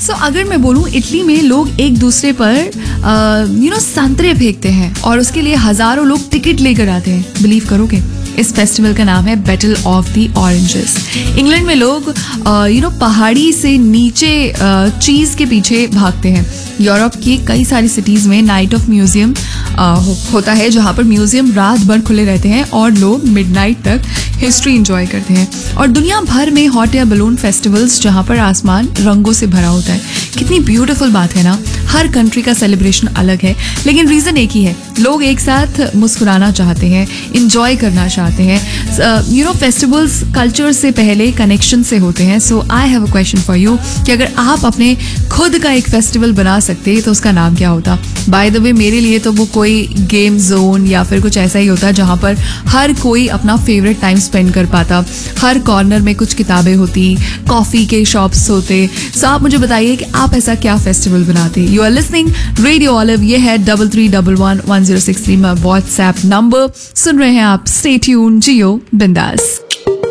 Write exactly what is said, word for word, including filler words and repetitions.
सो so, अगर मैं बोलूँ इटली में लोग एक दूसरे पर यू नो संतरे फेंकते हैं और उसके लिए हजारों लोग टिकट लेकर आते हैं। बिलीव करोगे, इस फेस्टिवल का नाम है battle of the oranges. England में लोग यू नो पहाड़ी से नीचे चीज के पीछे भागते हैं। यूरोप की कई सारी सिटीज में नाइट ऑफ म्यूजियम होता है, जहाँ पर म्यूजियम रात भर खुले रहते हैं और लोग मिडनाइट तक हिस्ट्री एंजॉय करते हैं। और दुनिया भर में हॉट एयर बलून फेस्टिवल्स, जहाँ पर आसमान रंगों से भरा होता है। कितनी ब्यूटीफुल बात है ना। हर कंट्री का सेलिब्रेशन अलग है, लेकिन रीजन एक ही है, लोग एक साथ मुस्कुराना चाहते हैं, इंजॉय करना चाहते हैं। यू नो फेस्टिवल्स कल्चर से पहले कनेक्शन से होते हैं। सो I have a question for you कि अगर आप अपने खुद का एक फेस्टिवल बना सकते तो उसका नाम क्या होता? बाय द वे, मेरे लिए तो वो कोई गेम जोन या फिर कुछ ऐसा ही होता जहाँ पर हर कोई अपना फेवरेट टाइम स्पेंड कर पाता। हर कॉर्नर में कुछ किताबें होती, कॉफी के शॉप्स होते। सो आप मुझे बताइए कि आप ऐसा क्या फेस्टिवल बनाते। You are listening radio olive, ये है double three double one one zero six three में व्हाट्सएप नंबर। सुन रहे हैं आप, स्टे ट्यून, जियो बिंदास।